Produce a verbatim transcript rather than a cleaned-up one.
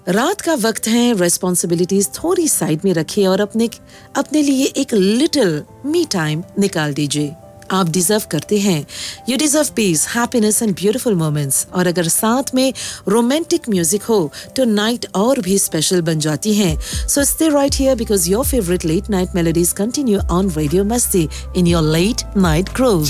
रात का वक्त है, रेस्पॉन्सिबिलिटीज थोड़ी साइड में रखिए और अपने अपने लिए एक लिटिल मी टाइम निकाल दीजिए। आप डिजर्व करते हैं। You deserve piece, happiness and beautiful moments. और अगर साथ में रोमांटिक म्यूजिक हो तो नाइट और भी स्पेशल बन जाती है। So stay right here because your favourite late night melodies continue on radio मस्ती in your let night groove.